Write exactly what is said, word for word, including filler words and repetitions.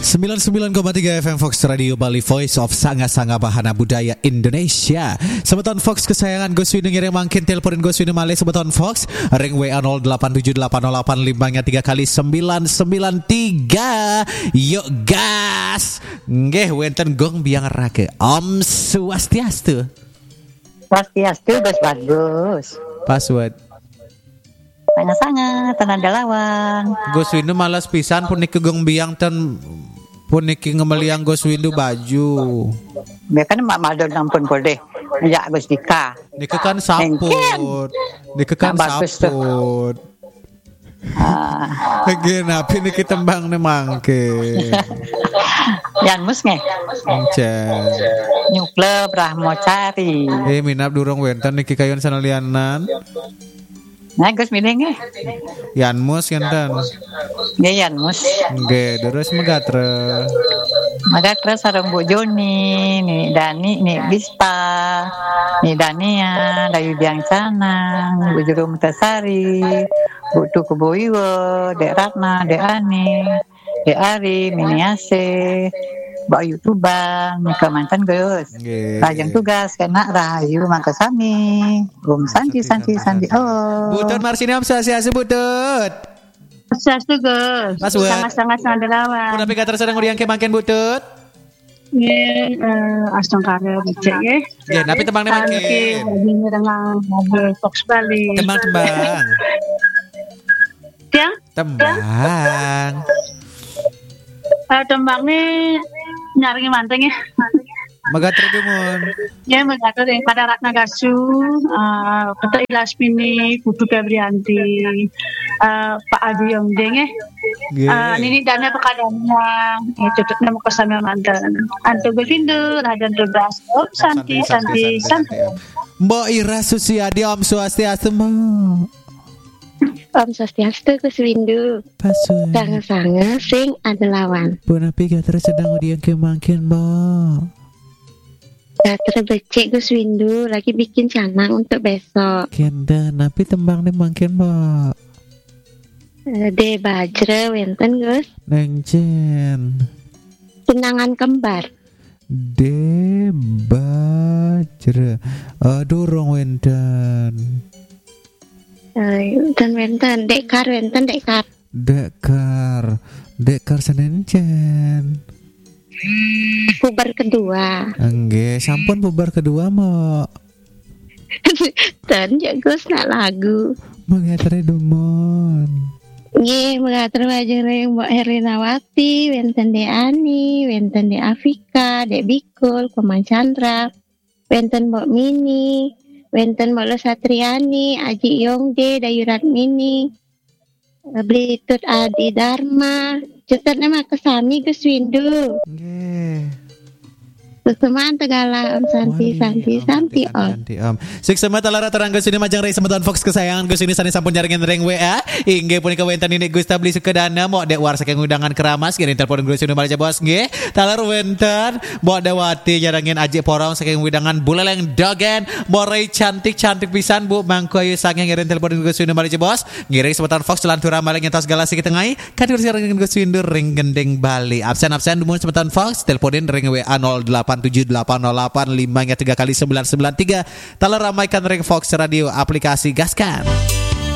sembilan puluh sembilan koma tiga F M Fox Radio Bali, Voice of Sanga-Sanga Bahana Budaya Indonesia. Sebeton Fox kesayangan Gus Windu ngiring mangkin teleponin Gus Windu Male sebeton Fox ring W A nol delapan tujuh delapan nol delapan limbangnya tiga kali sembilan sembilan tiga. Yuk gas. Nggih wenten gong biang rake. Om Swastiastu. Swastiastu Gus bagus. Password sangat-sangat tenaga lawan. Gus Windu malas pisan pun niki gong biang ten pun niki ngemeliang Gus Windu baju. Biarkan mak maldo nampun boleh. Ya Gus Dika. Niki kan saput. Niki kan saput. Ah. Gen api niki tembang ne mangke. Yan mus nge. Encen. Nyuple Brahmacari. Eh minap durung wenten niki kayon sanalianan. Nah, Gus milih nge. Yan mus ngenten. Nge yan mus. Nge, terus megatre. Megatre sareng Bu Joni, nih Dani, nih Bispa, nih Dania, Dayu Biang Canang, Bu Juru Mutasari, Bu Tuku Boiwo, Dek Ratna, Dek Ani, Dek Ari, Miniase, Mbak Ayu Tubang, Mika Mantan Gus. Rajang tugas kena Rahayu Mangkasami. Om Santi Santi Santi. Oh. Butut Marsini Om Sasiasi Butut. Sasiasi Gus. Sangat-sangat sangat lawan. Udah pika tersedang udiang kemangkin Butut. Ye, eh astong karya becek ye. Ya, tapi tembang nih makin. Ini dengan mobil Fox Bali. Tembang tembang. Tiang? Tembang. Uh, tembang nih nyaringi manteng ya. Megatri dumun. Ya megatri pada Ratna Gasu, uh, Ketua Ilasmini, Kudu Febrianti, uh, Pak Adi Yongdeng ya. Uh, Nini Dana Pekadangnya, itu tutupnya mau kesamil mantan. Anto Govindu, Raden Tugas, Om Santi, Santi, Santi. Mbak Ira Susiadi, Om Swastiastu. Om Swastiastu Gus Windu. Pasuen. Sanga-sanga sing adelawan. Pun api gatra sedang udiang kemangkin Mbak. Gatra becek Gus Windu lagi bikin canang untuk besok. Kenda napi tembang nih mangkin Mbak. De Bajra wenten Gus. Nengcen. Tunangan kembar. De Bajra. Aduh rong wenten. Dan wenten dekar wenten dekar dekar dekar senencen puber kedua enggak sampun puber kedua mau dan jagus nak lagu mengatri dumon nggih mengatri wajeng yang Mbak Herinawati wenten de Ani wenten de Afika de Bikul Komang Chandra wenten Mbak Mini wenten Molo Satriani, Aji Yongde, Dayurat Mini, Blitut Adi Dharma, cetat nama kesami Gus Windu. Nggih. Kesemaan Tegala Om Santi Santi Santi Om. Sik semat lara terang Gus ini majang rei semeton Fox kesayangan Gus ini sani sampun jaringin ring W A. Inggih punika wenten ini Gus tabli sukedana mo dek war saking undangan keramas kirim telepon Gus ini malaja bos nggih. Talar wenten mo dewati jarangin aji porong saking undangan buleleng dogen. Mo rei cantik-cantik pisan Bu mangku ayu saking ngirim telepon Gus ini malaja bos. Ngiring semeton Fox lantura maleng ngentos galasi ketengai. Kadur jarangin Gus Windu ring gendeng Bali. Absen-absen dumun semeton Fox teleponin ring W A nol delapan tujuh delapan nol delapan limbangnya tiga kali sembilan sembilan tiga. Talar ramaikan ring Fox Radio aplikasi gaskan.